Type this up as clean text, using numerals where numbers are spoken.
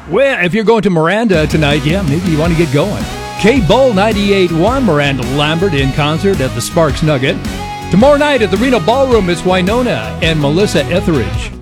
Well, if you're going to Miranda tonight, yeah, maybe you want to get going. K-Bowl 98.1, Miranda Lambert in concert at the Sparks Nugget. Tomorrow night at the Reno Ballroom, it's Winona and Melissa Etheridge.